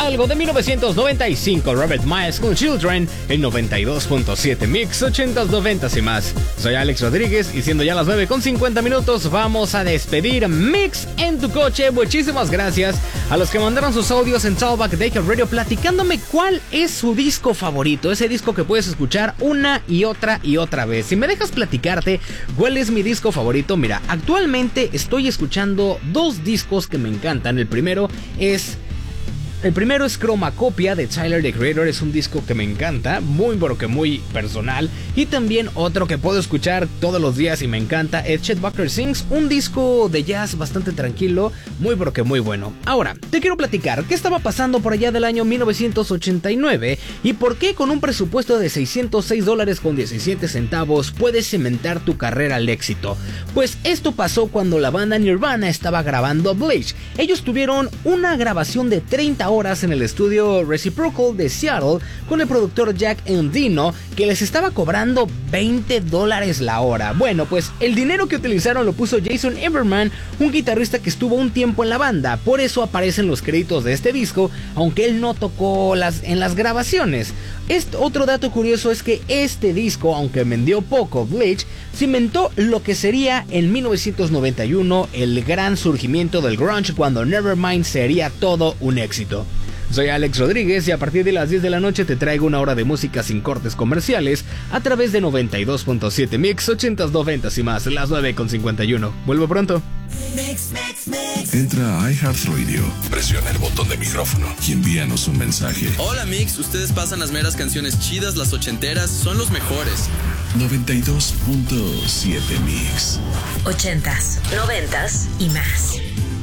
algo de 1995, Robert Miles con Children, el 92.7 Mix, 80s, 90s y más. Soy Alex Rodríguez y siendo ya las 9:50, vamos a despedir Mix en tu coche. Muchísimas gracias a los que mandaron sus audios en Talkback Decade Radio platicándome cuál es su disco favorito, ese disco que puedes escuchar una y otra vez. Si me dejas platicarte cuál es mi disco favorito, mira, actualmente estoy escuchando dos discos que me encantan. El primero es Chromacopia de Tyler, the Creator. Es un disco que me encanta, muy pero que muy personal. Y también otro que puedo escuchar todos los días y me encanta es Chet Baker Sings, un disco de jazz bastante tranquilo, muy pero que muy bueno. Ahora, te quiero platicar qué estaba pasando por allá del año 1989 y por qué con un presupuesto de $606.17 puedes cementar tu carrera al éxito. Pues esto pasó cuando la banda Nirvana estaba grabando Bleach. Ellos tuvieron una grabación de 30 horas en el estudio Reciprocal de Seattle con el productor Jack Endino, que les estaba cobrando $20 la hora. Bueno, pues el dinero que utilizaron lo puso Jason Everman, un guitarrista que estuvo un tiempo en la banda. Por eso aparecen los créditos de este disco, aunque él no tocó en las grabaciones. Otro dato curioso es que este disco, aunque vendió poco, Bleach, cimentó lo que sería en 1991 el gran surgimiento del grunge, cuando Nevermind sería todo un éxito. Soy Alex Rodríguez y a partir de las 10 de la noche te traigo una hora de música sin cortes comerciales a través de 92.7 Mix, 80s, 90s y más, las 9:51. Vuelvo pronto. Entra a iHeartRadio, presiona el botón de micrófono y envíanos un mensaje. Hola Mix, ustedes pasan las meras canciones chidas, las ochenteras, son los mejores. 92.7 Mix. 80s, 90s y más.